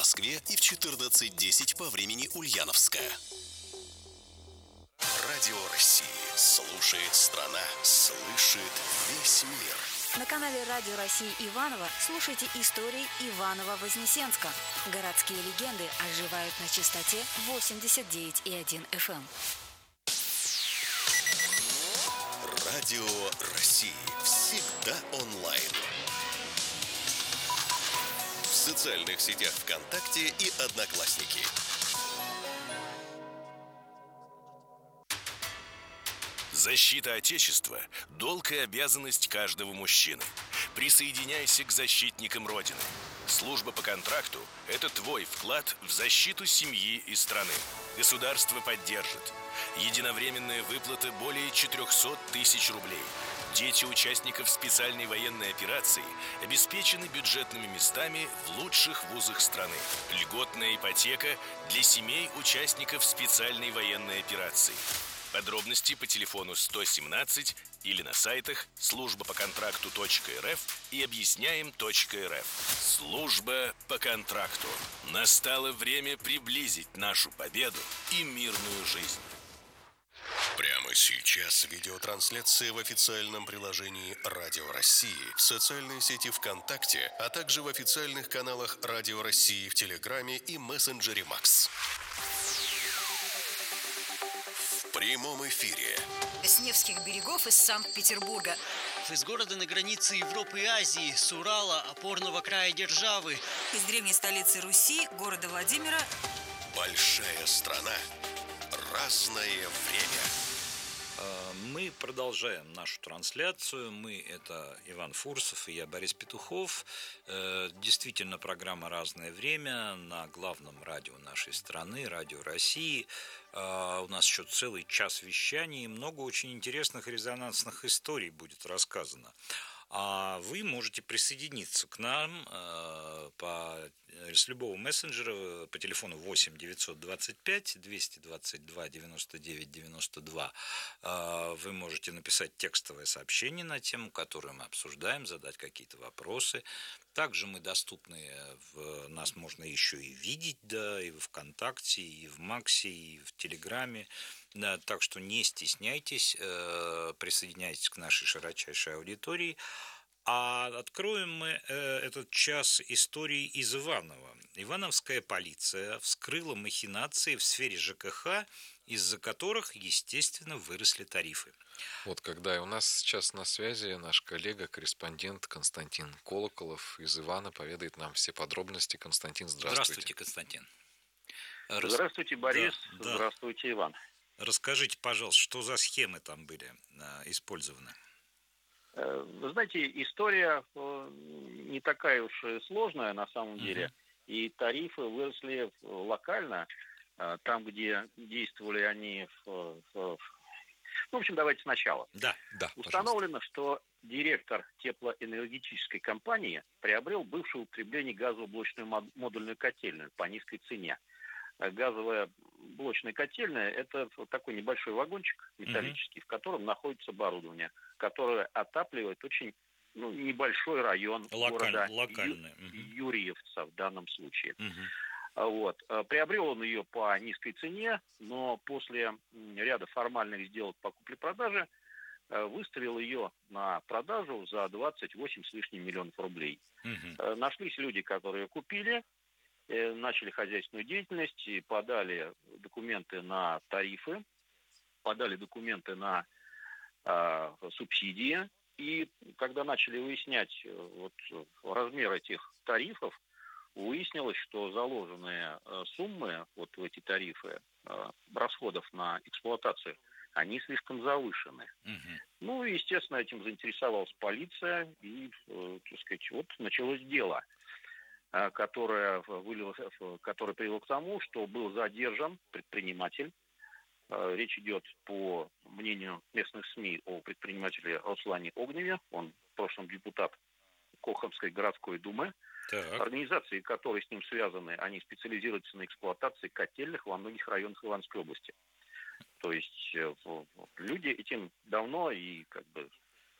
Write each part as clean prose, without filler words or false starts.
Москве и в 14:10 по времени Ульяновска. Радио России. Слушает страна. Слышит весь мир. На канале Радио России Иваново слушайте истории Иваново-Вознесенска. Городские легенды оживают на частоте 89,1 FM. Радио России. Всегда онлайн. В социальных сетях ВКонтакте и Одноклассники. Защита Отечества – долг и обязанность каждого мужчины. Присоединяйся к защитникам Родины. Служба по контракту – это твой вклад в защиту семьи и страны. Государство поддержит. Единовременная выплата более 400 тысяч рублей. Дети участников специальной военной операции обеспечены бюджетными местами в лучших вузах страны. Льготная ипотека для семей участников специальной военной операции. Подробности по телефону 117 или на сайтах службапоконтракту.рф и объясняем.рф. Служба по контракту. Настало время приблизить нашу победу и мирную жизнь. Прямо сейчас видеотрансляция в официальном приложении Радио России, в социальной сети ВКонтакте, а также в официальных каналах Радио России в Телеграме и мессенджере Макс. В прямом эфире. С Невских берегов из Санкт-Петербурга. Из города на границе Европы и Азии, с Урала, опорного края державы. Из древней столицы Руси, города Владимира. Большая страна. Разное время. Мы продолжаем нашу трансляцию. Мы – это Иван Фурсов и я, Борис Петухов. Действительно, программа «Разное время» на главном радио нашей страны, Радио России. У нас еще целый час вещаний, и много очень интересных резонансных историй будет рассказано. А вы можете присоединиться к нам с любого мессенджера по телефону 8 925 222 99 92. Вы можете написать текстовое сообщение на тему, которую мы обсуждаем, задать какие-то вопросы. Также мы доступны, нас можно еще и видеть, да, и в ВКонтакте, и в Максе, и в Телеграме. Да, так что не стесняйтесь, присоединяйтесь к нашей широчайшей аудитории. А откроем мы этот час истории из Иваново. Ивановская полиция вскрыла махинации в сфере ЖКХ, из-за которых, естественно, выросли тарифы. Вот когда и у нас сейчас на связи наш коллега, корреспондент Константин Колоколов из Ивана поведает нам все подробности. Константин, здравствуйте. Здравствуйте, Константин. Здравствуйте, Борис. Да. Здравствуйте, Иван. Расскажите, пожалуйста, что за схемы там были использованы? Вы знаете, история не такая уж и сложная на самом деле. И тарифы выросли локально, там, где действовали они в общем, давайте сначала. Да, Установлено, что директор теплоэнергетической компании приобрел бывшее употребление газоблочную модульную котельную по низкой цене. Газовая блочная котельная – это вот такой небольшой вагончик металлический, в котором находится оборудование, которое отапливает очень небольшой район города Юрьевца в данном случае. Вот. Приобрел он ее по низкой цене, но после ряда формальных сделок по купле-продаже выставил ее на продажу за 28 с лишним миллионов рублей. Нашлись люди, которые купили, начали хозяйственную деятельность, и подали документы на тарифы, подали документы на субсидии. И когда начали выяснять размер этих тарифов, выяснилось, что заложенные суммы в эти тарифы расходов на эксплуатацию, они слишком завышены. Естественно, этим заинтересовалась полиция, и, началось дело, которое привело к тому, что был задержан предприниматель. Речь идет, по мнению местных СМИ, о предпринимателе Руслане Огневе. Он в прошлом депутат Кохомской городской думы. Так. Организации, которые с ним связаны, они специализируются на эксплуатации котельных во многих районах Ивановской области. То есть люди этим давно и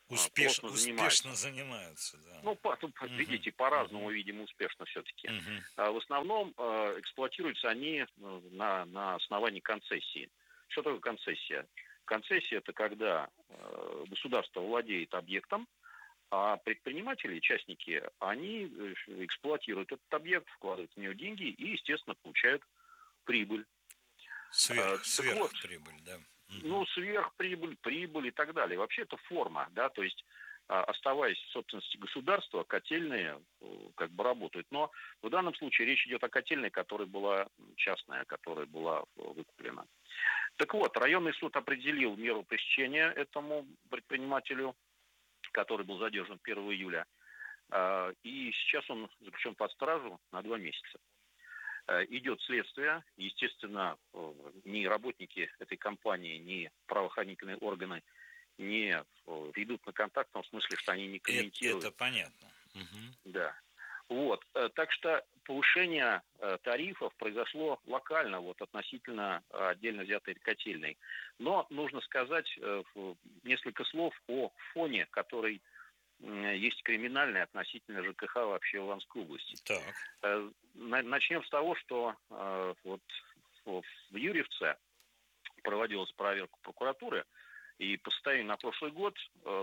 плотно занимаются. Успешно занимаются, да. Ну, видите, по-разному, видимо, успешно все-таки. В основном эксплуатируются они на основании концессии. Что такое концессия? Концессия – это когда государство владеет объектом, а предприниматели, частники, они эксплуатируют этот объект, вкладывают в него деньги и, естественно, получают прибыль. Сверхприбыль, да. Ну, сверхприбыль, прибыль и так далее. Вообще это форма, да, то есть оставаясь в собственности государства, котельные как бы работают. Но в данном случае речь идет о котельной, которая была частная, которая была выкуплена. Так вот, районный суд определил меру пресечения этому предпринимателю, который был задержан 1 июля. И сейчас он заключен под стражу на 2 месяца. Идет следствие. Естественно, ни работники этой компании, ни правоохранительные органы не идут на контакт, в том смысле, что они не комментируют. Это понятно. Да. Вот. Так что повышение тарифов произошло локально, вот, относительно отдельно взятой котельной. Но нужно сказать несколько слов о фоне, который есть криминальный относительно ЖКХ вообще в Ивановской области. Так. Начнем с того, что вот в Юрьевце проводилась проверка прокуратуры, и по состоянию на прошлый год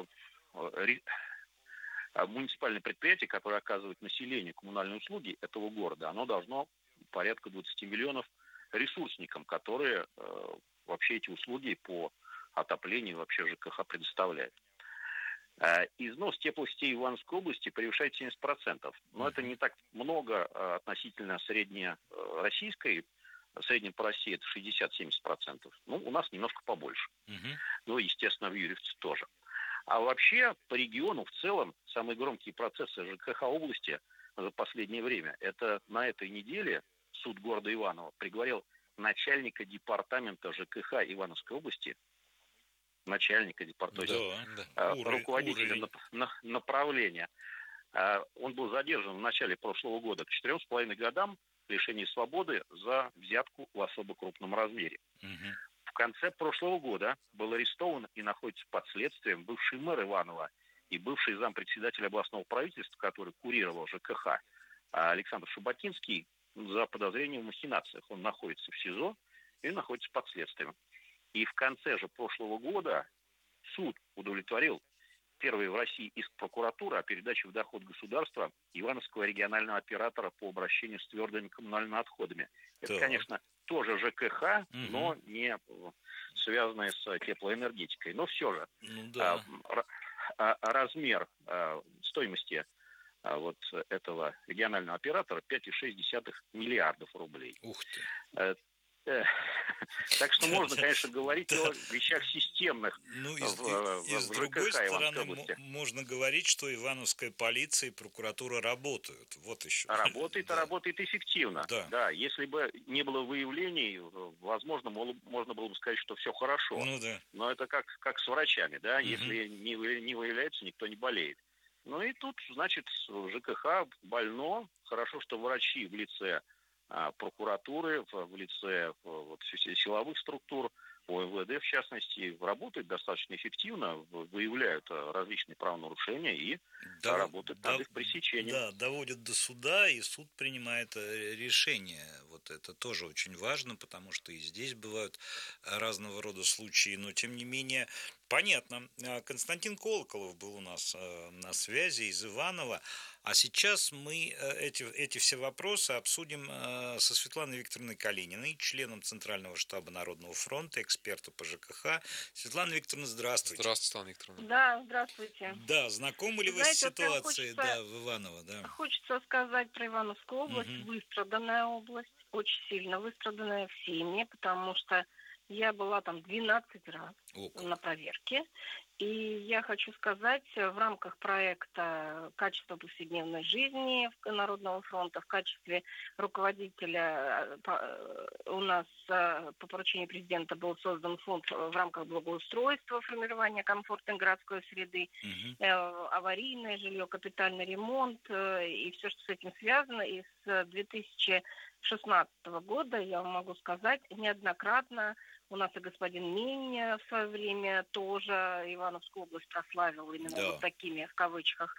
муниципальное предприятие, которое оказывает населению коммунальные услуги этого города, оно должно порядка 20 миллионов ресурсникам, которые вообще эти услуги по отоплению вообще ЖКХ предоставляют. Износ теплосетей Ивановской области превышает 70%. Но это не так много относительно среднероссийской. В среднем по России это 60-70%. Ну, у нас немножко побольше. Ну, естественно, в Юрьевце тоже. А вообще, по региону в целом, самые громкие процессы ЖКХ области за последнее время, это на этой неделе суд города Иваново приговорил начальника департамента ЖКХ Ивановской области, начальника департамента, руководителя направления. Он был задержан в начале прошлого года к 4,5 годам лишения свободы за взятку в особо крупном размере. В конце прошлого года был арестован и находится под следствием бывший мэр Иванова и бывший зампредседателя областного правительства, который курировал ЖКХ, Александр Шубатинский, за подозрением в махинациях. Он находится в СИЗО и находится под следствием. И в конце же прошлого года суд удовлетворил первый в России иск прокуратуры о передаче в доход государства Ивановского регионального оператора по обращению с твердыми коммунальными отходами. Это, конечно, тоже ЖКХ, но не связанное с теплоэнергетикой. Но все же размер стоимости вот этого регионального оператора 5,6 миллиардов рублей. Ух ты! Так что можно, конечно, говорить о вещах системных с другой стороны, можно говорить, что ивановская полиция и прокуратура работают. Вот еще. Работает эффективно. Да, если бы не было выявлений, возможно, можно было бы сказать, что все хорошо. Но это как с врачами, да, если не выявляется, никто не болеет. Ну и тут, значит, ЖКХ больно. Хорошо, что врачи в лице прокуратуры, в лице силовых структур, ОМВД в частности, работают достаточно эффективно, выявляют различные правонарушения и работают над их пресечением. Да, доводят до суда, и суд принимает решение. Вот это тоже очень важно, потому что и здесь бывают разного рода случаи, но тем не менее понятно. Константин Колоколов был у нас на связи из Иванова. А сейчас мы эти все вопросы обсудим со Светланой Викторовной Калининой, членом Центрального штаба Народного фронта, эксперта по ЖКХ. Светлана Викторовна, здравствуйте. Здравствуйте, Светлана Викторовна. Да, здравствуйте. Да, знакомы ли вы с ситуацией в Иваново? Да. Хочется сказать про Ивановскую область. Выстраданная область, очень сильно выстраданная в семье, потому что я была там 12 раз на проверке. И я хочу сказать, в рамках проекта «Качество повседневной жизни» Народного фронта, в качестве руководителя у нас по поручению президента был создан фонд в рамках благоустройства, формирования комфортной городской среды, аварийное жилье, капитальный ремонт и все, что с этим связано. И с 2016 года, я вам могу сказать, неоднократно У нас и господин Минь в свое время тоже Ивановскую область прославил именно вот такими, в кавычках,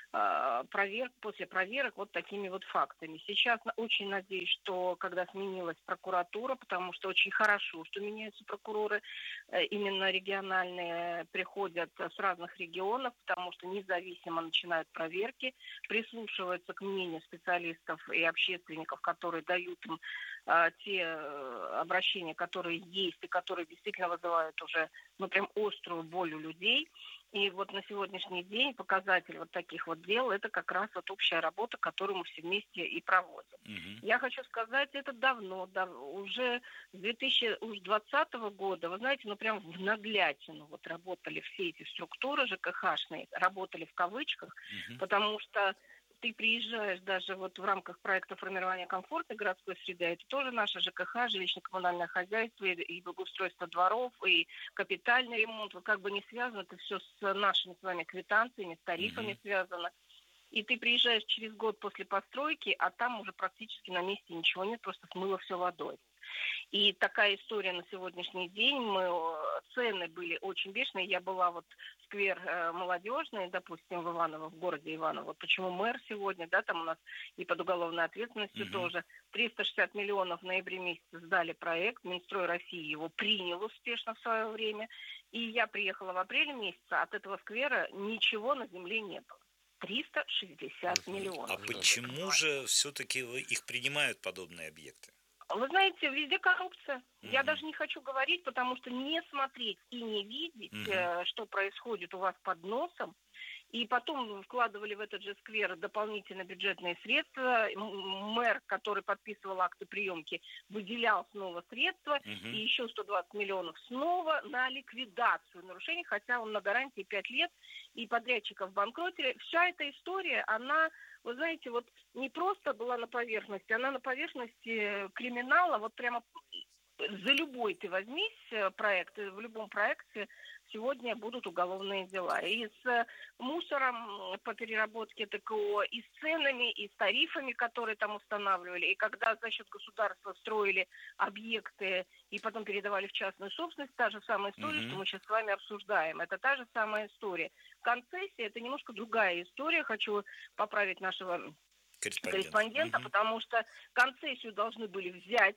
после проверок вот такими вот фактами. Сейчас очень надеюсь, что когда сменилась прокуратура, потому что очень хорошо, что меняются прокуроры, именно региональные, приходят с разных регионов, потому что независимо начинают проверки, прислушиваются к мнению специалистов и общественников, которые дают им те обращения, которые есть и которые действительно вызывают уже, прям острую боль у людей. И вот на сегодняшний день показатель вот таких вот дел – это как раз вот общая работа, которую мы все вместе и проводим. Я хочу сказать, это давно, уже с 2020 года, вы знаете, прям в наглядину вот работали все эти структуры ЖКХ-шные, работали в кавычках, потому что ты приезжаешь даже вот в рамках проекта формирования комфортной городской среды, это тоже наше ЖКХ, жилищно-коммунальное хозяйство, и благоустройство дворов, и капитальный ремонт. Вот как бы не связано, это все с нашими с вами квитанциями, с тарифами связано. И ты приезжаешь через год после постройки, а там уже практически на месте ничего нет, просто смыло все водой. И такая история на сегодняшний день. Цены были очень бешеные. Я была вот в сквер молодежный, допустим, в Иваново, в городе Иваново. Вот почему мэр сегодня, там у нас и под уголовной ответственностью тоже. 360 миллионов в ноябре месяце сдали проект. Минстрой России его принял успешно в свое время. И я приехала в апреле месяце, от этого сквера ничего на земле не было. 360 миллионов. А почему же все-таки их принимают подобные объекты? Вы знаете, везде коррупция. Я даже не хочу говорить, потому что не смотреть и не видеть, что происходит у вас под носом. И потом вкладывали в этот же сквер дополнительно бюджетные средства. Мэр, который подписывал акты приемки, выделял снова средства. И еще 120 миллионов снова на ликвидацию нарушений, хотя он на гарантии 5 лет. И подрядчиков банкротили. Вся эта история, она, вы знаете, вот не просто была на поверхности, она на поверхности криминала. Вот прямо за любой ты возьмись проект, в любом проекте сегодня будут уголовные дела. И с мусором по переработке ТКО, и с ценами, и с тарифами, которые там устанавливали. И когда за счет государства строили объекты и потом передавали в частную собственность, та же самая история, что мы сейчас с вами обсуждаем. Это та же самая история. Концессия – это немножко другая история. Хочу поправить нашего корреспондента, потому что концессию должны были взять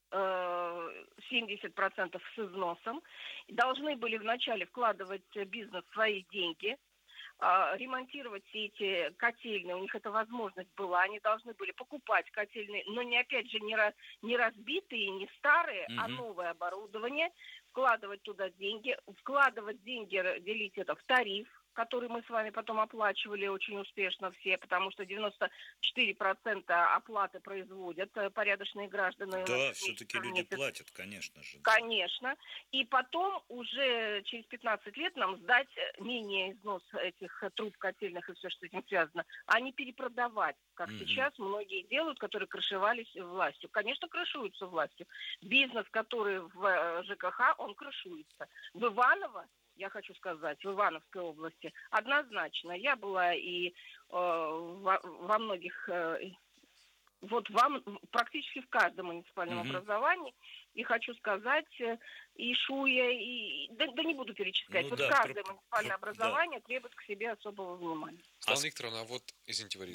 70% с износом. Должны были вначале вкладывать бизнес свои деньги, ремонтировать все эти котельные. У них эта возможность была. Они должны были покупать котельные, но опять же не разбитые, не старые, а новое оборудование, вкладывать туда деньги, делить это в тариф, который мы с вами потом оплачивали очень успешно все, потому что 94% оплаты производят порядочные граждане. Да, все-таки люди платят, конечно же. Конечно. И потом уже через 15 лет нам сдать менее износ этих труб котельных и все, что с этим связано, а не перепродавать, как сейчас многие делают, которые крышевались властью. Конечно, крышуются властью. Бизнес, который в ЖКХ, он крышуется. В Иваново, я хочу сказать, в Ивановской области, однозначно. Я была и во многих, практически в каждом муниципальном образовании. И хочу сказать, и ШУЯ, да не буду перечислять. Каждое муниципальное образование требует к себе особого внимания. Светлана Викторовна, извините, Борис,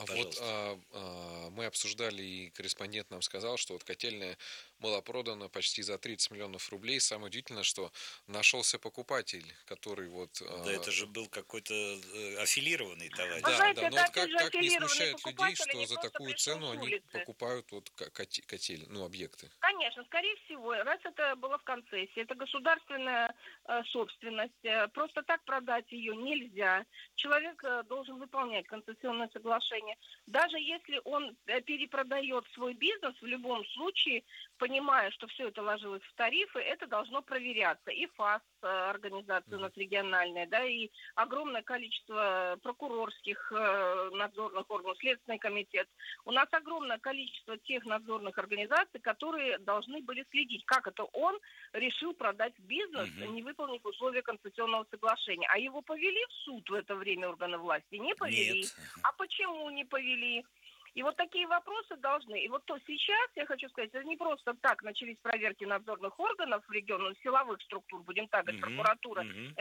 мы обсуждали, и корреспондент нам сказал, что котельная была продана почти за 30 миллионов рублей. Самое удивительное, что нашелся покупатель, который Да, это же был какой-то аффилированный товарищ. Как не смущает людей, что за такую цену они покупают объекты? Конечно, скорее всего, раз это было в концессии, это государственная собственность, просто так продать ее нельзя. Человек должен выполнять концессионное соглашение. Даже если он перепродает свой бизнес, в любом случае, понимая, что все это ложилось в тарифы, это должно проверяться. И ФАС, организация у нас региональная, и огромное количество прокурорских надзорных органов, Следственный комитет. У нас огромное количество тех надзорных организаций, которые должны были следить, как это он решил продать бизнес, не выполнив условия концессионного соглашения. А его повели в суд в это время органы власти? Не повели. Нет. А почему не повели? И вот такие вопросы должны. И вот то сейчас, я хочу сказать, это не просто так начались проверки надзорных органов региональных, силовых структур, будем так говорить, прокуратура,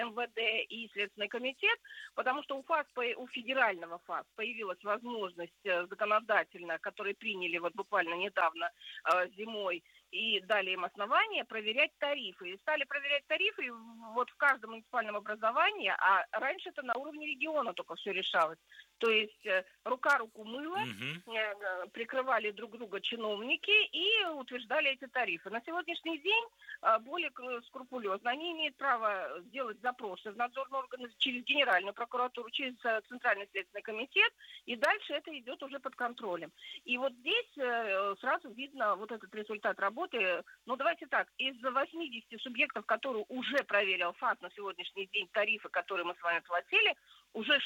МВД и Следственный комитет, потому что у федерального ФАС появилась возможность законодательная, которую приняли вот буквально недавно зимой, и дали им основания проверять тарифы. И стали проверять тарифы вот в каждом муниципальном образовании, а раньше это на уровне региона только все решалось. То есть рука руку мыла, прикрывали друг друга чиновники и утверждали эти тарифы. На сегодняшний день более скрупулезно. Они имеют право делать запросы в надзорные органы через Генеральную прокуратуру, через Центральный следственный комитет, и дальше это идет уже под контролем. И вот здесь сразу видно вот этот результат работы. Ну, давайте так, из 80 субъектов, которые уже проверил ФАС на сегодняшний день тарифы, которые мы с вами платили, уже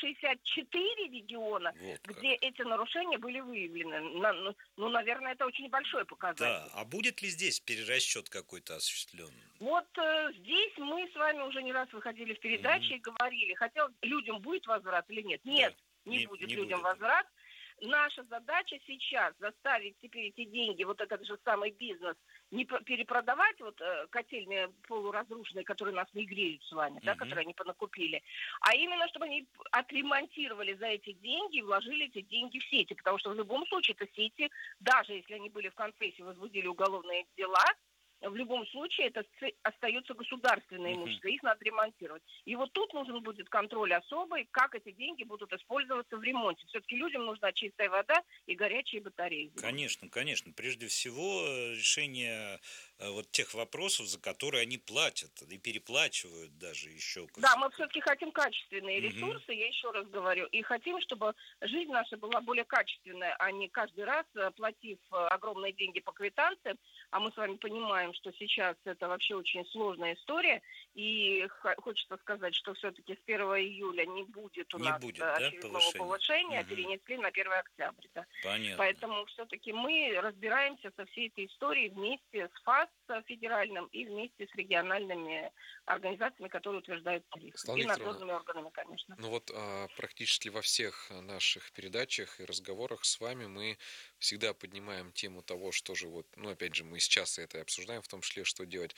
64 региона, вот где эти нарушения были выявлены. Ну, наверное, это очень большой показатель. Да, а будет ли здесь перерасчет какой-то осуществлен? Вот здесь мы с вами уже не раз выходили в передачи и говорили, хотел людям будет возврат или нет. Нет, да, не будет людям возврат. Наша задача сейчас заставить теперь эти деньги, вот этот же самый бизнес, не перепродавать вот котельные полуразрушенные, которые нас не греют с вами, да, которые они понакупили, а именно, чтобы они отремонтировали за эти деньги и вложили эти деньги в сети, потому что в любом случае это сети, даже если они были в концессии, возбудили уголовные дела, в любом случае это остается государственное имущество, их надо ремонтировать. И вот тут нужен будет контроль особый, как эти деньги будут использоваться в ремонте. Все-таки людям нужна чистая вода и горячие батареи. Конечно, конечно. Прежде всего, решение вот тех вопросов, за которые они платят и переплачивают даже еще. Да, мы все-таки хотим качественные ресурсы, я еще раз говорю, и хотим, чтобы жизнь наша была более качественная, а не каждый раз, платив огромные деньги по квитанциям, а мы с вами понимаем, что сейчас это вообще очень сложная история, и хочется сказать, что все-таки с 1 июля не будет у нас очередного повышения, а перенесли на 1 октября. Да. Понятно. Поэтому все-таки мы разбираемся со всей этой историей вместе с ФАС федеральным и вместе с региональными организациями, которые утверждают тарифы. И надзорными органами, конечно. Ну вот практически во всех наших передачах и разговорах с вами мы всегда поднимаем тему того, что же вот, ну опять же, мы сейчас это обсуждаем, в том числе, что делать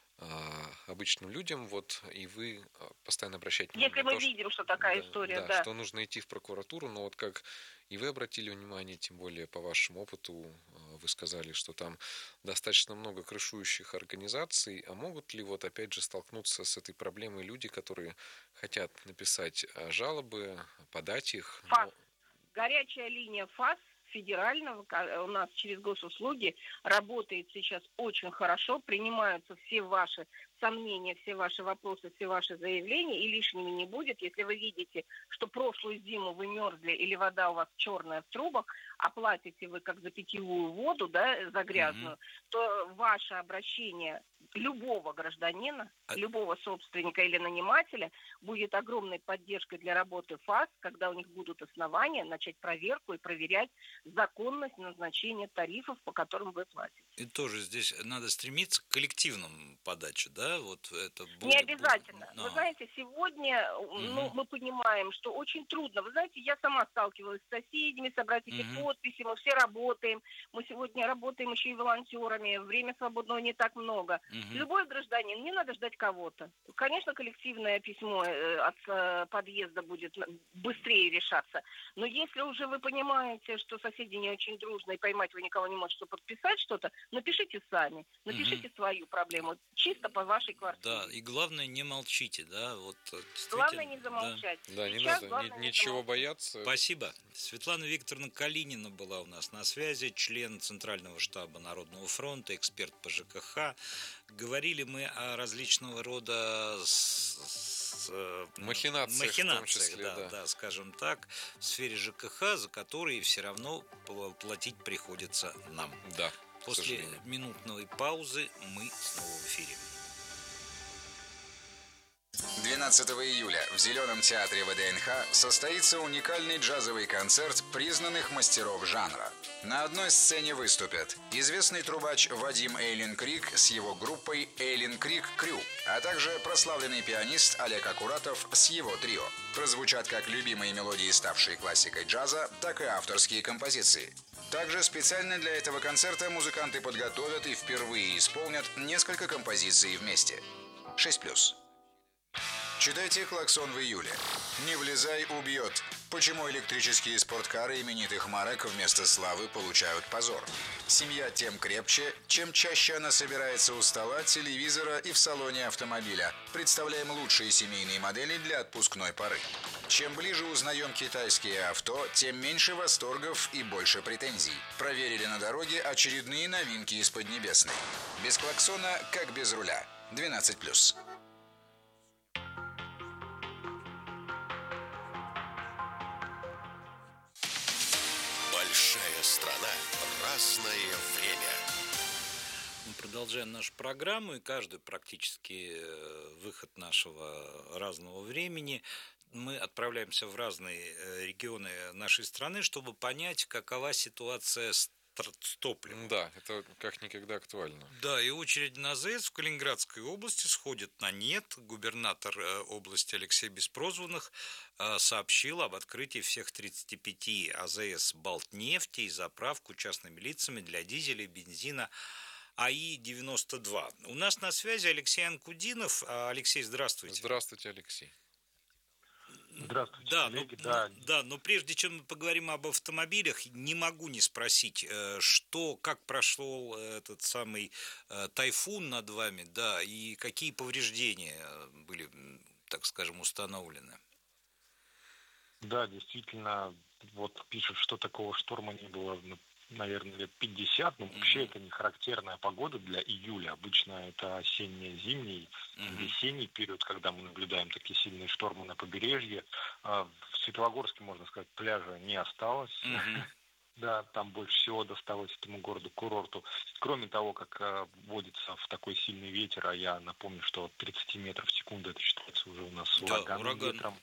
обычным людям, вот, и вы постоянно обращаете внимание. Если мы видим, что такая история, да, что нужно идти в прокуратуру, но вот как и вы обратили внимание, тем более по вашему опыту, вы сказали, что там достаточно много крышующих организаций, а могут ли вот опять же столкнуться с этой проблемой люди, которые хотят написать жалобы, подать их? ФАС. Горячая линия ФАС федерального у нас через госуслуги работает сейчас очень хорошо, принимаются все ваши сомнения, все ваши вопросы, все ваши заявления, и лишними не будет. Если вы видите, что прошлую зиму вы мерзли или вода у вас черная в трубах, а платите вы как за питьевую воду, да, за грязную, то ваше обращение любого гражданина, любого собственника или нанимателя будет огромной поддержкой для работы ФАС, когда у них будут основания начать проверку и проверять законность назначения тарифов, по которым вы платите. И тоже здесь надо стремиться к коллективному подаче, да? Вот это будет, не обязательно. Вы знаете, сегодня мы понимаем, что очень трудно. Вы знаете, я сама сталкивалась с соседями, собрать эти подписи, мы все работаем. Мы сегодня работаем еще и волонтерами, время свободного не так много. Любой гражданин, не надо ждать кого-то. Конечно, коллективное письмо от подъезда будет быстрее решаться. Но если уже вы понимаете, что соседи не очень дружны, и поймать вы никого не можете, чтобы подписать что-то, напишите сами, напишите свою проблему, чисто по вашей квартире. Да, и главное, не молчите, да, вот. Главное не замолчать. Да, не надо ничего бояться. Спасибо. Светлана Викторовна Калинина была у нас на связи, член Центрального штаба Народного фронта, эксперт по ЖКХ. Говорили мы о различного рода махинациях, да, скажем так, в сфере ЖКХ, за которые все равно платить приходится нам. Да. После минутной паузы мы снова в эфире. 12 июля в Зеленом театре ВДНХ состоится уникальный джазовый концерт признанных мастеров жанра. На одной сцене выступят известный трубач Вадим Эйлин Крик с его группой Эйлин Крик Крю, а также прославленный пианист Олег Акуратов с его трио. Прозвучат как любимые мелодии, ставшие классикой джаза, так и авторские композиции. Также специально для этого концерта музыканты подготовят и впервые исполнят несколько композиций вместе. 6+. Читайте «Клаксон» в июле. Не влезай, убьет. Почему электрические спорткары именитых марок вместо славы получают позор? Семья тем крепче, чем чаще она собирается у стола, телевизора и в салоне автомобиля. Представляем лучшие семейные модели для отпускной поры. Чем ближе узнаем китайские авто, тем меньше восторгов и больше претензий. Проверили на дороге очередные новинки из Поднебесной. Без клаксона, как без руля. 12+. Большая страна, разное время. Мы продолжаем нашу программу, и каждый практически выход нашего разного времени мы отправляемся в разные регионы нашей страны, чтобы понять, какова ситуация с топливом. Да, это как никогда актуально. Да, и очередь на АЗС в Калининградской области сходит на нет. Губернатор области Алексей Беспрозванных сообщил об открытии всех 35 АЗС «Балтнефти» и заправку частными лицами для дизеля и бензина АИ-92. У нас на связи Алексей Анкудинов. Алексей, здравствуйте. Здравствуйте, Алексей. Здравствуйте, да, коллеги. Но прежде чем мы поговорим об автомобилях, не могу не спросить, как прошел этот самый тайфун над вами, да, и какие повреждения были, так скажем, установлены? Да, действительно, вот пишут, что такого шторма не было, наверное, лет 50, но вообще это не характерная погода для июля. Обычно это осенне-зимний, весенний период, когда мы наблюдаем такие сильные штормы на побережье. В Светлогорске, можно сказать, пляжа не осталось. Да, там больше всего досталось этому городу-курорту. Кроме того, как вводится в такой сильный ветер, а я напомню, что от 30 метров в секунду это считается уже у нас ураганным ветром.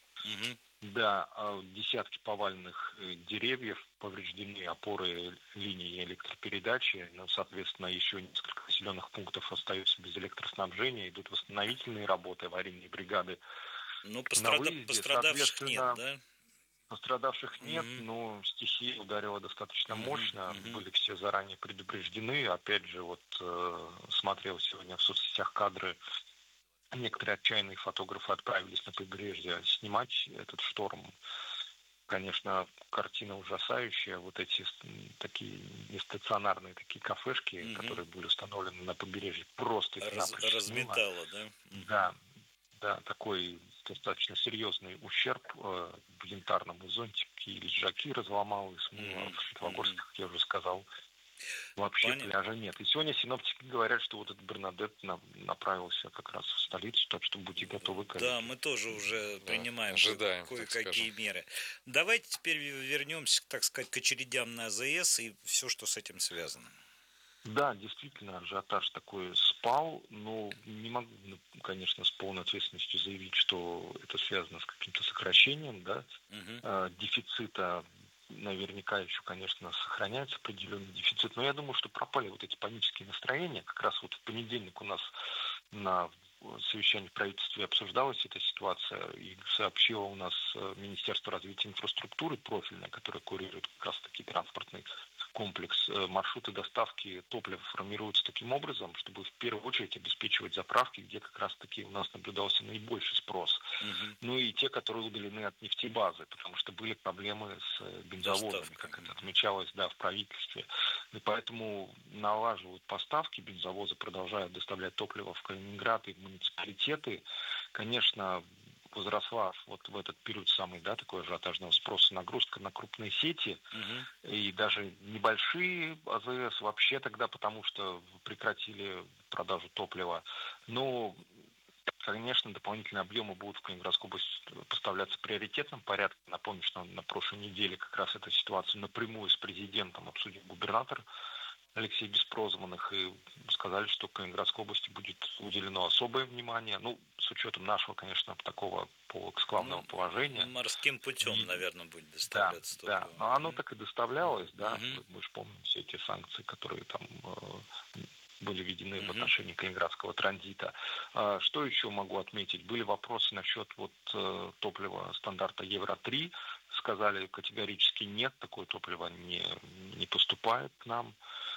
Да, десятки поваленных деревьев, повреждены опоры линии электропередачи, соответственно, еще несколько населенных пунктов остаются без электроснабжения, идут восстановительные работы, аварийные бригады. Ну, пострадавших нет, да? Пострадавших нет, но стихия ударила достаточно мощно, были все заранее предупреждены. Опять же, вот смотрел сегодня в соцсетях кадры. Некоторые отчаянные фотографы отправились на побережье снимать этот шторм. Конечно, картина ужасающая. Вот эти такие нестационарные такие кафешки, которые были установлены на побережье, просто их напрочь разметало, да? Да, такой достаточно серьезный ущерб в янтарном зонтике и лежаки разломал и смыло. В Светлогорске, как я уже сказал, вообще пляжа нет. И сегодня синоптики говорят, что вот этот Бернадетт направился как раз в столицу, так что будьте готовы к этому. Да, мы тоже уже принимаем кое-какие меры. Давайте теперь вернемся, так сказать, к очередям на АЗС и все, что с этим связано. Да, действительно, ажиотаж такой спал, но не могу, конечно, с полной ответственностью заявить, что это связано с каким-то сокращением, да, дефицита. Наверняка еще, конечно, сохраняется определенный дефицит, но я думаю, что пропали вот эти панические настроения. Как раз вот в понедельник у нас на совещании в правительстве обсуждалась эта ситуация, и сообщило у нас Министерство развития инфраструктуры профильное, которое курирует как раз таки транспортный комплекс. Маршруты доставки топлива формируются таким образом, чтобы в первую очередь обеспечивать заправки, где как раз таки у нас наблюдался наибольший спрос. Ну и те, которые удалены от нефтебазы, потому что были проблемы с бензовозами, как это отмечалось, да, в правительстве. И поэтому налаживают поставки, бензовозы продолжают доставлять топливо в Калининград и в муниципалитеты. Конечно, возросла вот в этот период самый, да, такой ажиотажного спроса нагрузка на крупные сети и даже небольшие АЗС вообще тогда, потому что прекратили продажу топлива. Но, конечно, дополнительные объемы будут в Калининградскую область поставляться в приоритетном порядке. Напомню, что на прошлой неделе как раз эту ситуацию напрямую с президентом обсудил губернатор Алексей Беспрозванных, и сказали, что Калининградской области будет уделено особое внимание, ну, с учетом нашего, конечно, такого эксклавного положения. Морским путем, наверное, будет доставляться. Да, но оно так и доставлялось, да, мы же помним все эти санкции, которые там были введены в отношении калининградского транзита. Что еще могу отметить? Были вопросы насчет топлива стандарта Евро-3. Сказали категорически нет, такое топливо не поступает к нам.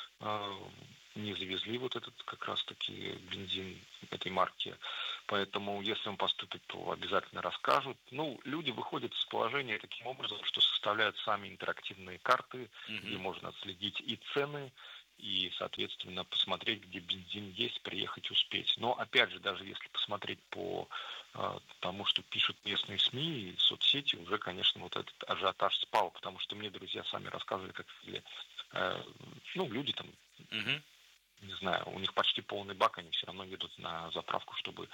Не завезли этот как раз-таки бензин этой марки. Поэтому, если он поступит, то обязательно расскажут. Ну, люди выходят из положения таким образом, что составляют сами интерактивные карты, где можно отследить и цены, и, соответственно, посмотреть, где бензин есть, приехать успеть. Но, опять же, даже если посмотреть по тому, что пишут местные СМИ и соцсети, уже, конечно, этот ажиотаж спал, потому что мне друзья сами рассказывали, как люди там, не знаю, у них почти полный бак, они все равно едут на заправку, чтобы...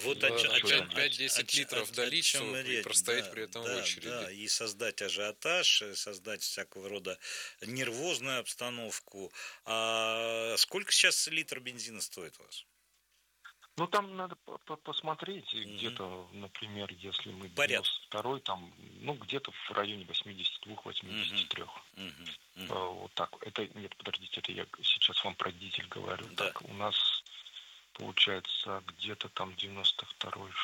5-10 литров долить, и простоять при этом в очереди. Да, и создать ажиотаж, создать всякого рода нервозную обстановку. А сколько сейчас литр бензина стоит у вас? Ну, там надо посмотреть, где-то, например, если мы 92-й, там, где-то в районе 82-83. Вот так. Нет, подождите, это я сейчас вам про дизель говорю. Да. Так, у нас получается где-то там 92-й,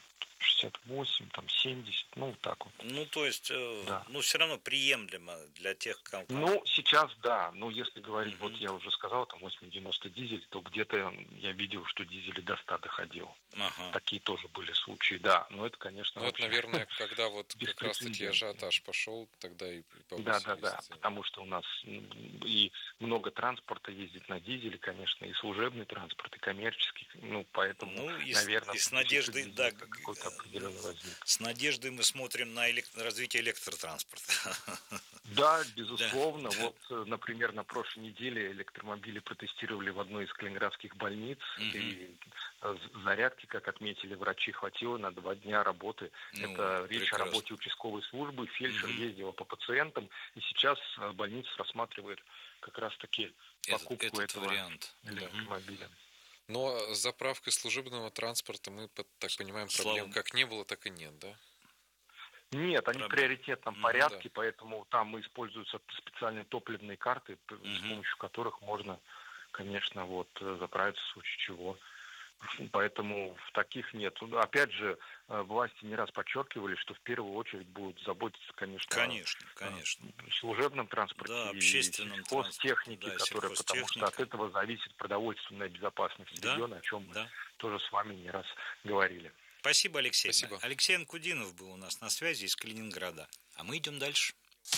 68, там 70, так вот. Ну, то есть, все равно приемлемо для тех, кому... Ну, сейчас, да. Ну, если говорить, вот я уже сказал, там 80-90 дизель, то где-то я видел, что дизель до 100 доходил. Такие тоже были случаи, да. Но это, конечно... Ну, это, наверное, когда как раз-таки ажиотаж пошел, тогда и повысились. Да, потому что у нас и много транспорта ездит на дизеле, конечно, и служебный транспорт, и коммерческий, поэтому, наверное... И с надеждой, да, какой-то определенный возник. С надеждой мы смотрим на развитие электротранспорта. Да, безусловно. Да. Вот, например, на прошлой неделе электромобили протестировали в одной из калининградских больниц, и зарядки, как отметили врачи, хватило на 2 дня работы. Это речь о работе участковой службы, фельдшер ездила по пациентам, и сейчас больница рассматривает как раз-таки покупку этого электромобиля. Но с заправкой служебного транспорта мы, так понимаем, проблем как не было, так и нет, да? Нет, они в приоритетном порядке, поэтому там используются специальные топливные карты, с помощью которых можно, конечно, заправиться в случае чего. Поэтому в таких нет. Опять же, власти не раз подчеркивали, что в первую очередь будут заботиться, конечно. О служебном транспорте, общественном и сельхозтехнике, потому что от этого зависит продовольственная безопасность региона, о чем мы тоже с вами не раз говорили. Спасибо, Алексей. Спасибо. Алексей Анкудинов был у нас на связи из Калининграда. А мы идем дальше.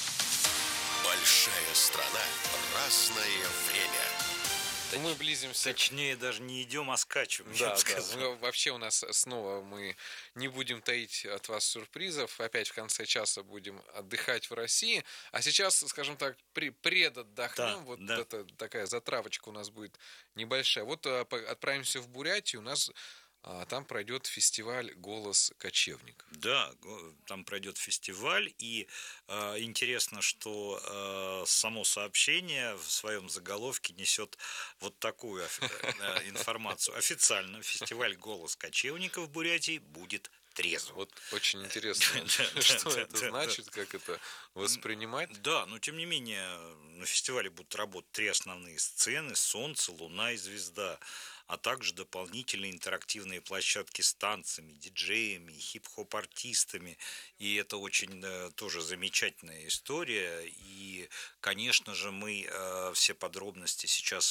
Большая страна, разное время. Мы близимся. Точнее, даже не идем, а скачем. Да. Вообще у нас снова мы не будем таить от вас сюрпризов. Опять в конце часа будем отдыхать в России. А сейчас, скажем так, предотдохнем. Это такая затравочка у нас будет небольшая. Отправимся в Бурятию. У нас там пройдет фестиваль «Голос кочевников». Да, там пройдет фестиваль, и интересно, что само сообщение в своем заголовке несет вот такую информацию. Официально фестиваль «Голос кочевников» в Бурятии будет трезвым. Вот очень интересно, что это значит, как это воспринимать. Да, но тем не менее на фестивале будут работать 3 основные сцены: «Солнце», «Луна» и «Звезда», а также дополнительные интерактивные площадки с танцами, диджеями, хип-хоп-артистами. И это очень тоже замечательная история. И, конечно же, мы все подробности сейчас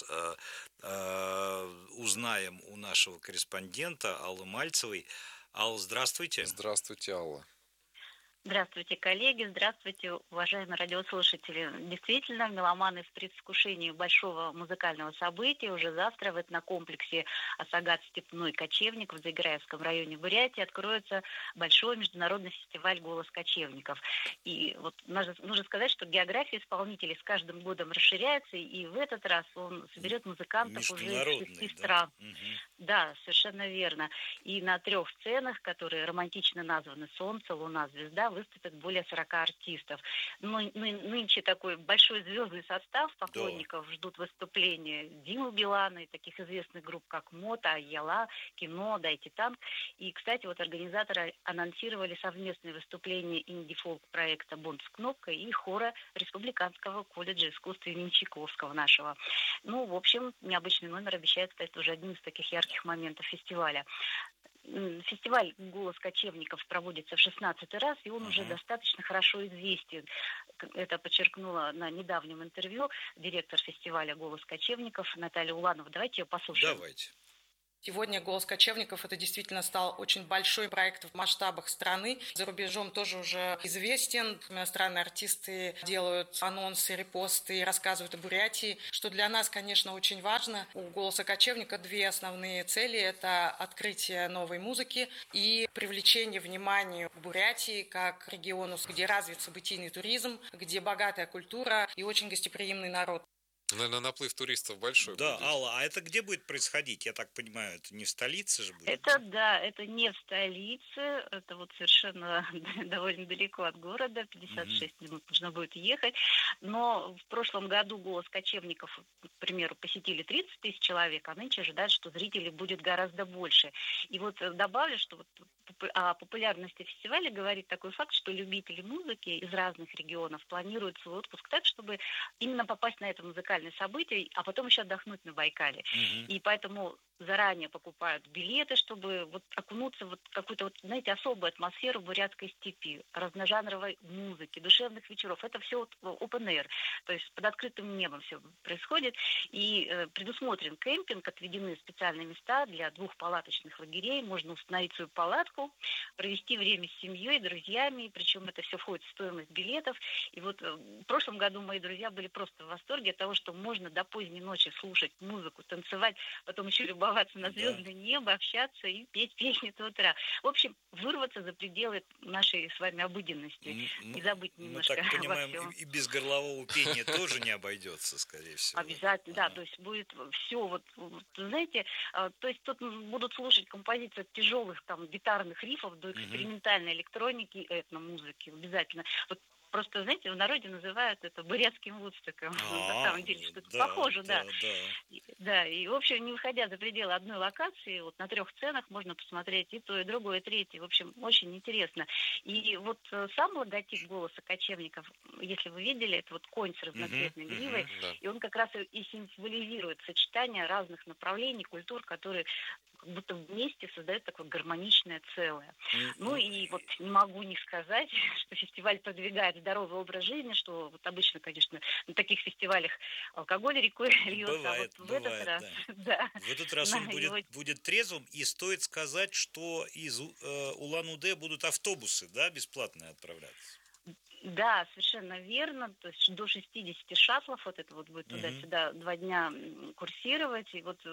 узнаем у нашего корреспондента Аллы Мальцевой. Алла, здравствуйте. Здравствуйте, Алла. Здравствуйте, коллеги, здравствуйте, уважаемые радиослушатели. Действительно, меломаны в предвкушении большого музыкального события. Уже завтра в этнокомплексе «Асагат-Степной кочевник» в Заиграевском районе Бурятии откроется большой международный фестиваль «Голос кочевников». И нужно сказать, что география исполнителей с каждым годом расширяется, и в этот раз он соберет музыкантов уже из 6 стран. Да, совершенно верно. И на 3 сценах, которые романтично названы «Солнце», «Луна», «Звезда», выступят более 40 артистов. Нынче такой большой звездный состав поклонников ждут выступления Димы Билана и таких известных групп, как «Мота», «Айяла», «Кино», «Дайте танк». И, кстати, вот организаторы анонсировали совместные выступления инди-фолк-проекта «Бонд с кнопкой» и хора Республиканского колледжа искусств имени Чайковского нашего. Ну, в общем, необычный номер обещает стать уже одним из таких ярких моментов фестиваля. Фестиваль «Голос кочевников» проводится в 16-й раз, и он уже достаточно хорошо известен. Это подчеркнула на недавнем интервью директор фестиваля «Голос кочевников» Наталья Уланова. Давайте ее послушаем. Давайте. Сегодня «Голос кочевников» это действительно стал очень большой проект в масштабах страны. За рубежом тоже уже известен. Иностранные артисты делают анонсы, репосты, рассказывают о Бурятии, что для нас, конечно, очень важно. У «Голоса кочевника» 2 основные цели – это открытие новой музыки и привлечение внимания к Бурятии как региону, где развит событийный туризм, где богатая культура и очень гостеприимный народ. Наверное, наплыв туристов большой. Да, будет. Алла, а это где будет происходить? Я так понимаю, это не в столице же будет? Это не в столице, это вот совершенно довольно далеко от города, 56 минут нужно будет ехать. Но в прошлом году «Голос кочевников», к примеру, посетили 30 тысяч человек, а нынче ожидают, что зрителей будет гораздо больше. И вот добавлю, что вот о популярности фестиваля говорит такой факт, что любители музыки из разных регионов планируют свой отпуск так, чтобы именно попасть на это музыкальное событие, а потом еще отдохнуть на Байкале. И поэтому заранее покупают билеты, чтобы вот окунуться в какую-то, знаете, особую атмосферу бурятской степи, разножанровой музыки, душевных вечеров. Это все open air, то есть под открытым небом все происходит. И предусмотрен кемпинг, отведены специальные места для 2-палаточных лагерей. Можно установить свою палатку, провести время с семьей, друзьями, причем это все входит в стоимость билетов. И вот в прошлом году мои друзья были просто в восторге от того, что можно до поздней ночи слушать музыку, танцевать, потом еще любоваться на звездное небо, общаться и петь песни до утра. В общем, вырваться за пределы нашей с вами обыденности и забыть немножко обо всем. Мы так понимаем, всем. И без горлового пения тоже не обойдется, скорее всего. Обязательно, да, то есть будет все, вот знаете, то есть тут будут слушать композиции от тяжелых там гитарных рифов до экспериментальной электроники и этномузыки, обязательно. Вот просто, знаете, в народе называют это бурятским Вудстоком. На самом деле, что-то похоже, да. Да, и, в общем, не выходя за пределы одной локации, вот на 3 сценах можно посмотреть и то, и другое, и третье. В общем, очень интересно. И вот сам логотип «Голоса кочевников», если вы видели, это вот конь с разноцветной гривой, и он как раз и символизирует сочетание разных направлений, культур, которые как будто вместе создают такое гармоничное целое. Ну и вот не могу не сказать, что фестиваль продвигает здоровый образ жизни, что вот обычно, конечно, на таких фестивалях алкоголь рекой льется, бывает, а вот в этот раз... Да. В этот раз он будет трезвым, и стоит сказать, что из Улан-Удэ будут автобусы, да, бесплатные отправляться. Да, совершенно верно. То есть до 60 шаттлов вот это вот будет туда-сюда 2 дня курсировать. И вот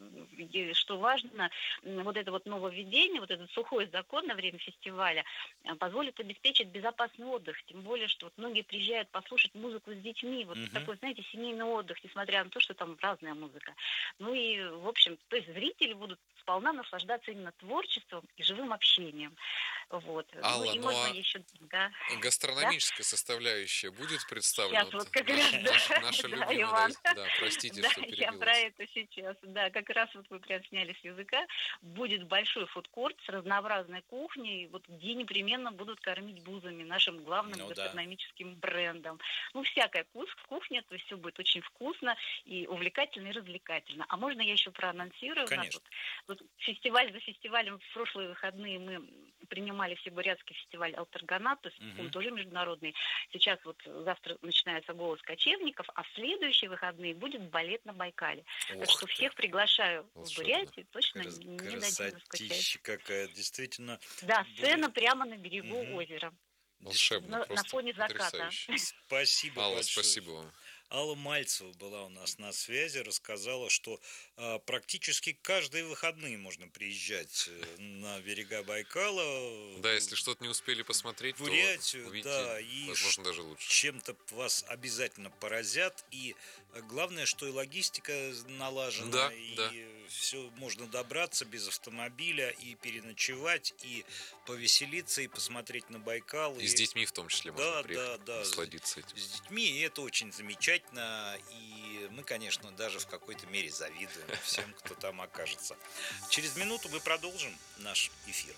что важно, вот это вот нововведение, вот этот сухой закон на время фестиваля позволит обеспечить безопасный отдых. Тем более, что вот многие приезжают послушать музыку с детьми. Вот такой, знаете, семейный отдых, несмотря на то, что там разная музыка. Ну и, в общем, то есть зрители будут сполна наслаждаться именно творчеством и живым общением. Вот. Алла, ну и можно еще... Да. Гастрономическая составляющая будет представлена? Сейчас вот как раз, наша любимая, Иван. Да, простите, что перебилась. Я про это сейчас. Да, как раз вот вы прям сняли с языка. Будет большой фудкорт с разнообразной кухней, вот где непременно будут кормить бузами, нашим главным гастрономическим брендом. Ну, всякая кухня, то есть все будет очень вкусно и увлекательно, и развлекательно. А можно я еще проанонсирую? Конечно. Вот фестиваль за фестивалем в прошлые выходные мы принимали всебурятский фестиваль «Алтарганат», то есть он тоже международный. Сейчас вот завтра начинается «Голос кочевников», а в следующие выходные будет балет на Байкале. Так что всех приглашаю в Бурятию, точно не дадим заскучать. Какая, действительно. Да, сцена прямо на берегу озера. Волшебно, на фоне заката. Спасибо Алла, большое. спасибо вам. Алла Мальцева была у нас на связи, рассказала, что практически каждые выходные можно приезжать на берега Байкала. Да, если что-то не успели посмотреть, Бурятию, то увидите, да, и возможно, даже лучше. Чем-то вас обязательно поразят. И главное, что и логистика налажена, и все можно добраться без автомобиля и переночевать, и повеселиться, и посмотреть на Байкал. И с детьми в том числе можно приехать, насладиться этим. С детьми, и это очень замечательно, и мы, конечно, даже в какой-то мере завидуем всем, кто там окажется. Через минуту мы продолжим наш эфир.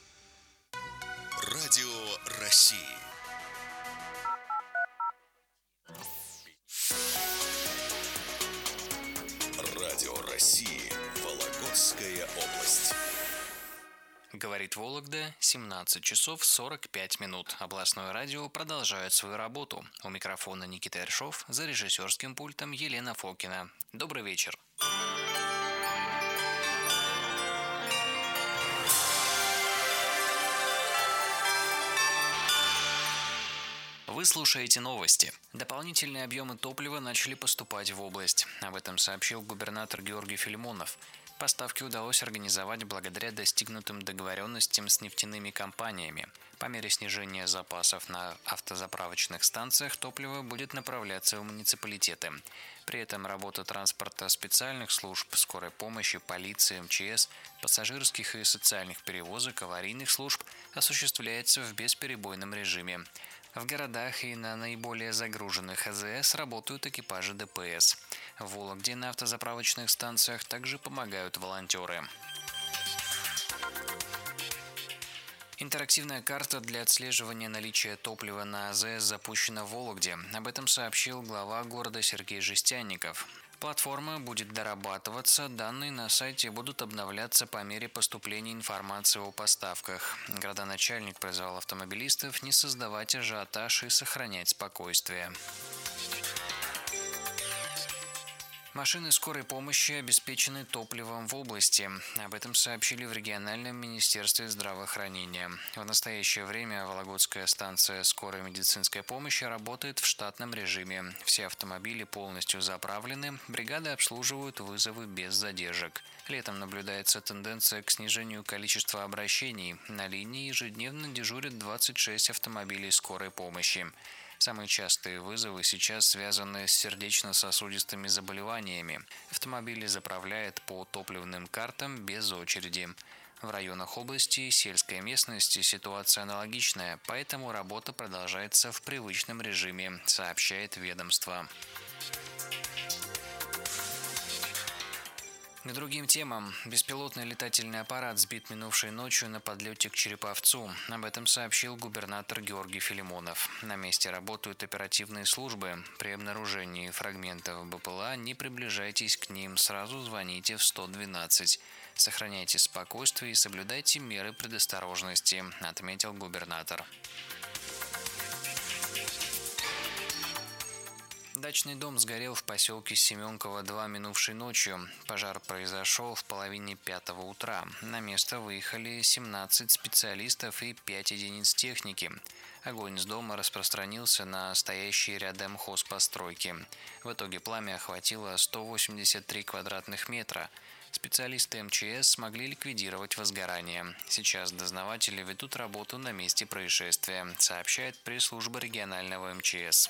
Радио России. Радио России. Вологодская область. Говорит Вологда, 17 часов 45 минут. Областное радио продолжает свою работу. У микрофона Никита Ершов, за режиссерским пультом Елена Фокина. Добрый вечер. Вы слушаете новости. Дополнительные объемы топлива начали поступать в область. Об этом сообщил губернатор Георгий Филимонов. Поставки удалось организовать благодаря достигнутым договоренностям с нефтяными компаниями. По мере снижения запасов на автозаправочных станциях топливо будет направляться в муниципалитеты. При этом работа транспорта специальных служб, скорой помощи, полиции, МЧС, пассажирских и социальных перевозок, аварийных служб осуществляется в бесперебойном режиме. В городах и на наиболее загруженных АЗС работают экипажи ДПС. В Вологде на автозаправочных станциях также помогают волонтеры. Интерактивная карта для отслеживания наличия топлива на АЗС запущена в Вологде. Об этом сообщил глава города Сергей Жестянников. Платформа будет дорабатываться, данные на сайте будут обновляться по мере поступления информации о поставках. Градоначальник призвал автомобилистов не создавать ажиотаж и сохранять спокойствие. Машины скорой помощи обеспечены топливом в области. Об этом сообщили в региональном министерстве здравоохранения. В настоящее время Вологодская станция скорой медицинской помощи работает в штатном режиме. Все автомобили полностью заправлены, бригады обслуживают вызовы без задержек. Летом наблюдается тенденция к снижению количества обращений. На линии ежедневно дежурят 26 автомобилей скорой помощи. Самые частые вызовы сейчас связаны с сердечно-сосудистыми заболеваниями. Автомобили заправляют по топливным картам без очереди. В районах области и сельской местности ситуация аналогичная, поэтому работа продолжается в привычном режиме, сообщает ведомство. К другим темам. Беспилотный летательный аппарат сбит минувшей ночью на подлете к Череповцу. Об этом сообщил губернатор Георгий Филимонов. На месте работают оперативные службы. При обнаружении фрагментов БПЛА не приближайтесь к ним, сразу звоните в 112. Сохраняйте спокойствие и соблюдайте меры предосторожности, отметил губернатор. Дачный дом сгорел в поселке Семенково-2 минувшей ночью. Пожар произошел в половине 5 утра. На место выехали 17 специалистов и 5 единиц техники. Огонь с дома распространился на стоящие рядом хозпостройки. В итоге пламя охватило 183 квадратных метра. Специалисты МЧС смогли ликвидировать возгорание. Сейчас дознаватели ведут работу на месте происшествия, сообщает пресс-служба регионального МЧС.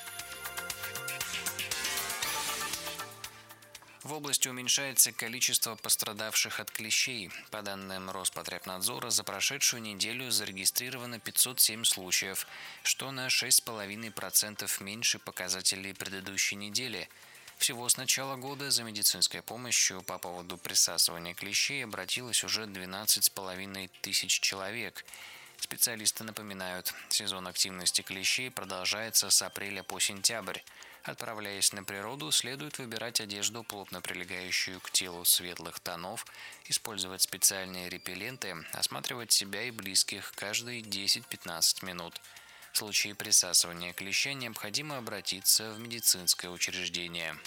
В области уменьшается количество пострадавших от клещей. По данным Роспотребнадзора, за прошедшую неделю зарегистрировано 507 случаев, что на 6,5% меньше показателей предыдущей недели. Всего с начала года за медицинской помощью по поводу присасывания клещей обратилось уже 12,5 тысяч человек. Специалисты напоминают, сезон активности клещей продолжается с апреля по сентябрь. Отправляясь на природу, следует выбирать одежду, плотно прилегающую к телу светлых тонов, использовать специальные репелленты, осматривать себя и близких каждые 10-15 минут. В случае присасывания клеща необходимо обратиться в медицинское учреждение.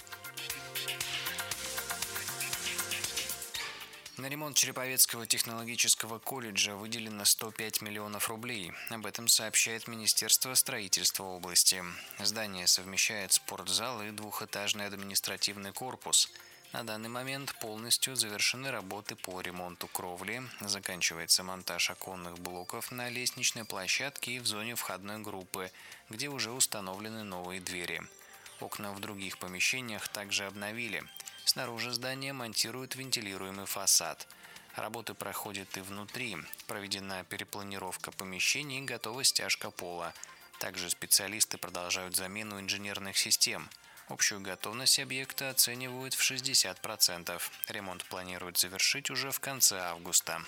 На ремонт Череповецкого технологического колледжа выделено 105 миллионов рублей. Об этом сообщает Министерство строительства области. Здание совмещает спортзал и двухэтажный административный корпус. На данный момент полностью завершены работы по ремонту кровли, заканчивается монтаж оконных блоков на лестничной площадке и в зоне входной группы, где уже установлены новые двери. Окна в других помещениях также обновили. Снаружи здания монтируют вентилируемый фасад. Работы проходят и внутри. Проведена перепланировка помещений и готова стяжка пола. Также специалисты продолжают замену инженерных систем. Общую готовность объекта оценивают в 60%. Ремонт планируют завершить уже в конце августа.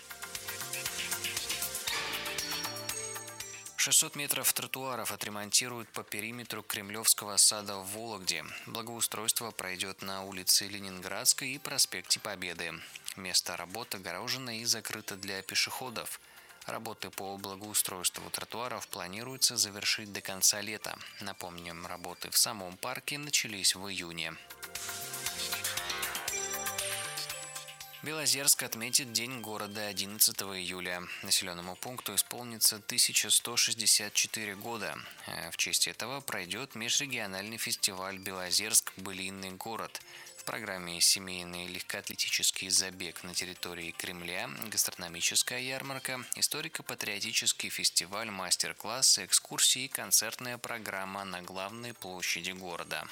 600 метров тротуаров отремонтируют по периметру Кремлевского сада в Вологде. Благоустройство пройдет на улице Ленинградской и проспекте Победы. Место работы огорожено и закрыто для пешеходов. Работы по благоустройству тротуаров планируется завершить до конца лета. Напомним, работы в самом парке начались в июне. Белозерск отметит День города 11 июля. Населенному пункту исполнится 1164 года. В честь этого пройдет межрегиональный фестиваль «Белозерск. Былинный город». В программе семейный легкоатлетический забег на территории Кремля, гастрономическая ярмарка, историко-патриотический фестиваль, мастер-классы, экскурсии и концертная программа на главной площади города.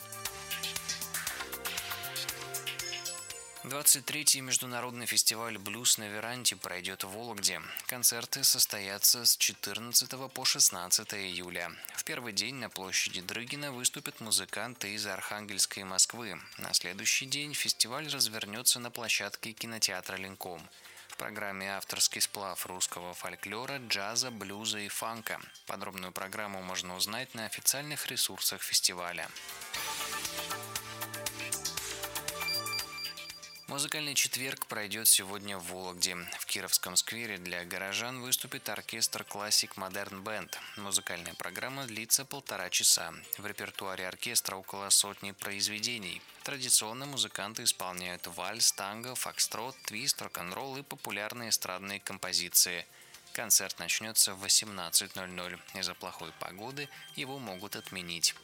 23-й международный фестиваль «Блюз на веранде» пройдет в Вологде. Концерты состоятся с 14 по 16 июля. В первый день на площади Дрыгина выступят музыканты из Архангельска и Москвы. На следующий день фестиваль развернется на площадке кинотеатра «Ленком». В программе авторский сплав русского фольклора, джаза, блюза и фанка. Подробную программу можно узнать на официальных ресурсах фестиваля. Музыкальный четверг пройдет сегодня в Вологде. В Кировском сквере для горожан выступит оркестр Classic Modern Band. Музыкальная программа длится 1,5 часа. В репертуаре оркестра около сотни произведений. Традиционно музыканты исполняют вальс, танго, фокстрот, твист, рок-н-ролл и популярные эстрадные композиции. Концерт начнется в 18:00. Из-за плохой погоды его могут отменить.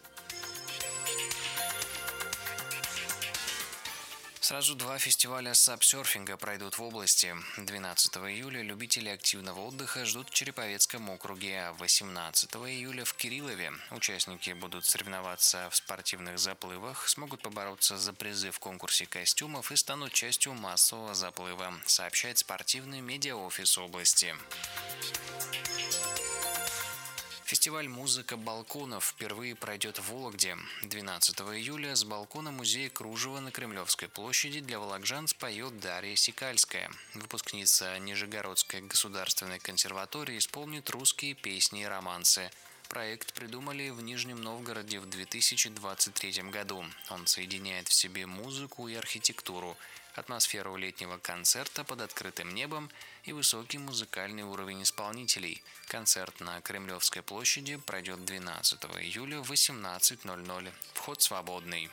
Сразу 2 фестиваля сапсерфинга пройдут в области. 12 июля любители активного отдыха ждут в Череповецком округе, а 18 июля в Кириллове. Участники будут соревноваться в спортивных заплывах, смогут побороться за призы в конкурсе костюмов и станут частью массового заплыва, сообщает спортивный медиаофис области. Фестиваль «Музыка балконов» впервые пройдет в Вологде. 12 июля с балкона музея кружева на Кремлевской площади для вологжан споет Дарья Сикальская. Выпускница Нижегородской государственной консерватории исполнит русские песни и романсы. Проект придумали в Нижнем Новгороде в 2023 году. Он соединяет в себе музыку и архитектуру, атмосферу летнего концерта под открытым небом и высокий музыкальный уровень исполнителей. Концерт на Кремлевской площади пройдет 12 июля в 18:00. Вход свободный.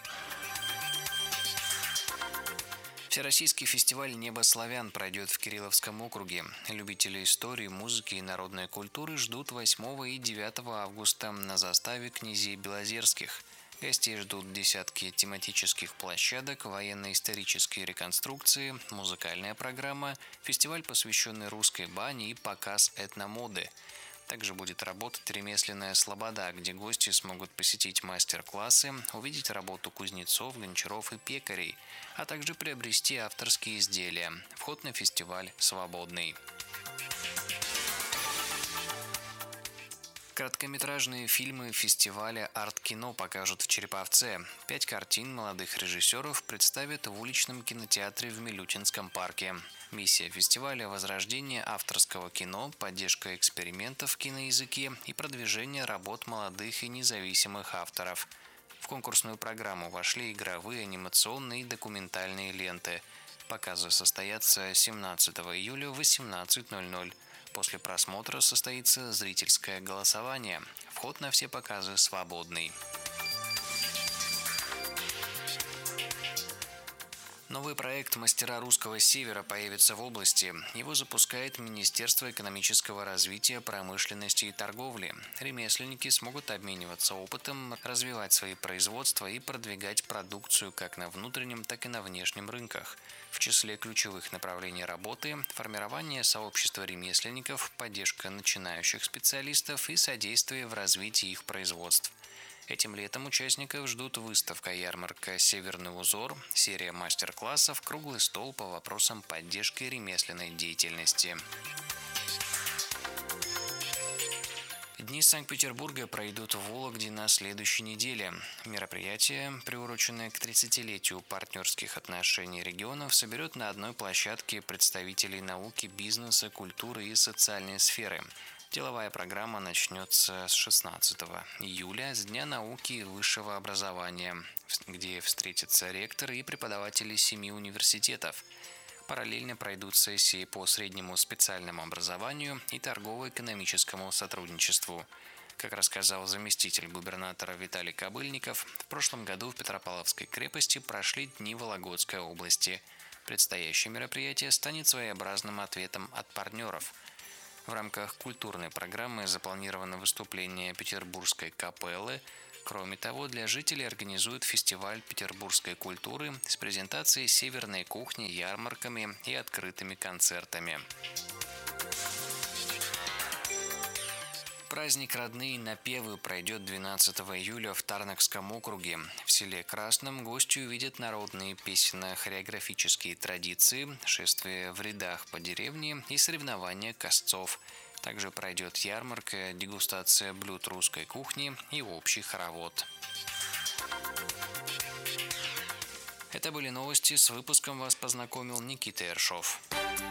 Всероссийский фестиваль «Небо славян» пройдет в Кирилловском округе. Любители истории, музыки и народной культуры ждут 8 и 9 августа на заставе князей Белозерских. Гостей ждут десятки тематических площадок, военно-исторические реконструкции, музыкальная программа, фестиваль, посвященный русской бане и показ этномоды. Также будет работать ремесленная слобода, где гости смогут посетить мастер-классы, увидеть работу кузнецов, гончаров и пекарей, а также приобрести авторские изделия. Вход на фестиваль свободный. Короткометражные фильмы фестиваля «Арт-кино» покажут в Череповце. 5 картин молодых режиссеров представят в уличном кинотеатре в Милютинском парке. Миссия фестиваля – возрождение авторского кино, поддержка экспериментов в киноязыке и продвижение работ молодых и независимых авторов. В конкурсную программу вошли игровые, анимационные и документальные ленты. Показы состоятся 17 июля в 18:00. После просмотра состоится зрительское голосование. Вход на все показы свободный. Новый проект «Мастера русского севера» появится в области. Его запускает Министерство экономического развития, промышленности и торговли. Ремесленники смогут обмениваться опытом, развивать свои производства и продвигать продукцию как на внутреннем, так и на внешнем рынках. В числе ключевых направлений работы – формирование сообщества ремесленников, поддержка начинающих специалистов и содействие в развитии их производств. Этим летом участников ждут выставка-ярмарка «Северный узор», серия мастер-классов, круглый стол по вопросам поддержки ремесленной деятельности. Дни Санкт-Петербурга пройдут в Вологде на следующей неделе. Мероприятие, приуроченное к 30-летию партнерских отношений регионов, соберет на одной площадке представителей науки, бизнеса, культуры и социальной сферы. Деловая программа начнется с 16 июля, с Дня науки и высшего образования, где встретятся ректоры и преподаватели 7 университетов. Параллельно пройдут сессии по среднему специальному образованию и торгово-экономическому сотрудничеству. Как рассказал заместитель губернатора Виталий Кобыльников, в прошлом году в Петропавловской крепости прошли Дни Вологодской области. Предстоящее мероприятие станет своеобразным ответом от партнеров. В рамках культурной программы запланировано выступление Петербургской капеллы. Кроме того, для жителей организуют фестиваль петербургской культуры с презентацией северной кухни, ярмарками и открытыми концертами. Праздник «Родные напевы» пройдет 12 июля в Тарнакском округе. В селе Красном гости увидят народные песенно-хореографические традиции, шествия в рядах по деревне и соревнования косцов. Также пройдет ярмарка, дегустация блюд русской кухни и общий хоровод. Это были новости. С выпуском вас познакомил Никита Ершов.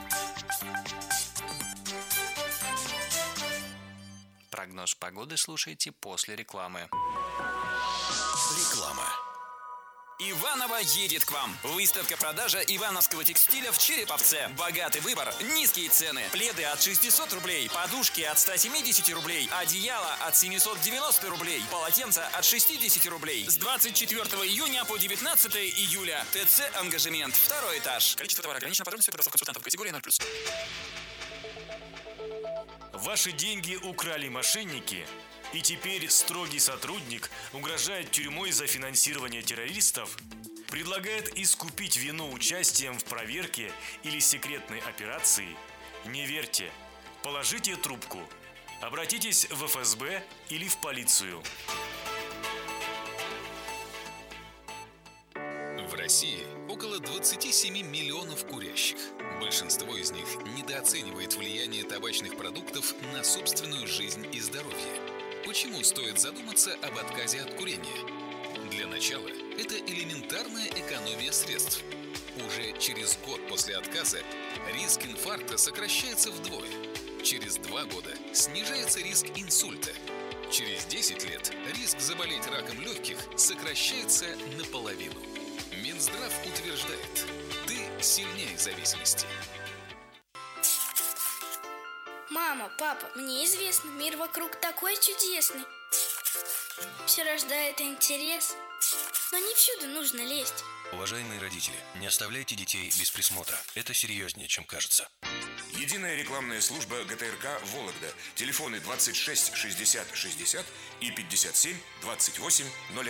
Прогноз погоды слушайте после рекламы. Реклама. Иваново едет к вам. Выставка-продажа ивановского текстиля в Череповце. Богатый выбор, низкие цены. Пледы от 600 рублей, подушки от 170 рублей, одеяло от 790 рублей, полотенца от 60 рублей. С 24 июня по 19 июля. ТЦ «Ангажемент», 2-й этаж. Количество товара ограничено, подробности продавцов консультантов категории 0+. Ваши деньги украли мошенники, и теперь строгий сотрудник угрожает тюрьмой за финансирование террористов, предлагает искупить вину участием в проверке или секретной операции? Не верьте. Положите трубку. Обратитесь в ФСБ или в полицию. В России около 27 миллионов курящих. Большинство из них недооценивает влияние табачных продуктов на собственную жизнь и здоровье. Почему стоит задуматься об отказе от курения? Для начала, это элементарная экономия средств. Уже через год после отказа риск инфаркта сокращается вдвое. Через 2 года снижается риск инсульта. Через 10 лет риск заболеть раком легких сокращается наполовину. Минздрав утверждает, ты сильнее зависимости. Мама, папа, мне известно, мир вокруг такой чудесный. Все рождает интерес, но не всюду нужно лезть. Уважаемые родители, не оставляйте детей без присмотра. Это серьезнее, чем кажется. Единая рекламная служба ГТРК «Вологда». Телефоны 26 60 60 и 57 28 01.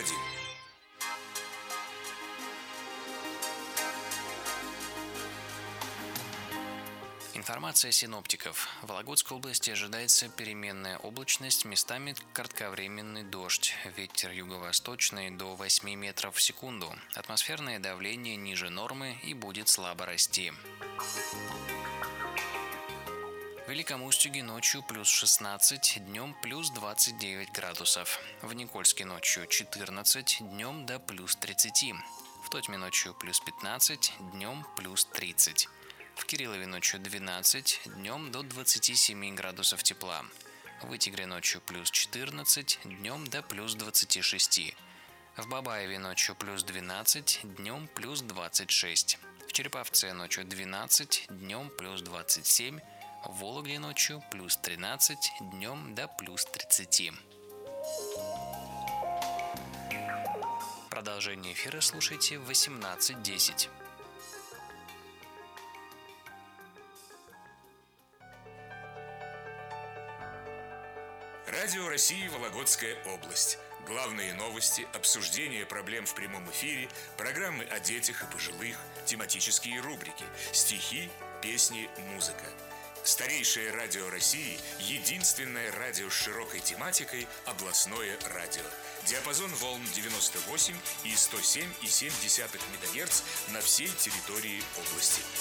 Информация синоптиков. В Вологодской области ожидается переменная облачность, местами кратковременный дождь. Ветер юго-восточный до 8 метров в секунду. Атмосферное давление ниже нормы и будет слабо расти. В Великом Устюге ночью плюс 16, днем плюс 29 градусов. В Никольске ночью 14, днем до плюс 30. В Тотьме ночью плюс 15, днем плюс 30. В Кириллове ночью 12, днем до 27 градусов тепла. В Вытегре ночью плюс 14, днем до плюс 26. В Бабаеве ночью плюс 12, днем плюс 26. В Череповце ночью 12, днем плюс 27. В Вологде ночью плюс 13, днем до плюс 30. Продолжение эфира слушайте в 18:10. Радио России «Вологодская область». Главные новости, обсуждение проблем в прямом эфире, программы о детях и пожилых, тематические рубрики, стихи, песни, музыка. Старейшее радио России – единственное радио с широкой тематикой «Областное радио». Диапазон волн 98 и 107,7 МГц на всей территории области.